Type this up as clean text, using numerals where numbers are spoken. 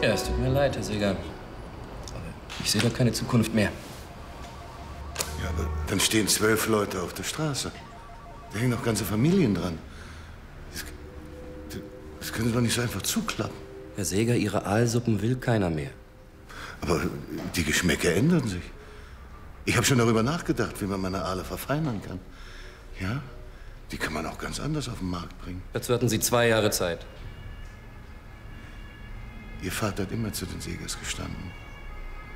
Ja, es tut mir leid, Herr Seeger. Aber ich sehe da keine Zukunft mehr. Ja, aber dann stehen 12 Leute auf der Straße. Da hängen noch ganze Familien dran. Das können Sie doch nicht so einfach zuklappen. Herr Seeger, Ihre Aalsuppen will keiner mehr. Aber die Geschmäcker ändern sich. Ich habe schon darüber nachgedacht, wie man meine Aale verfeinern kann. Ja, die kann man auch ganz anders auf den Markt bringen. Dazu hatten Sie 2 Jahre Zeit. Ihr Vater hat immer zu den Seegers gestanden.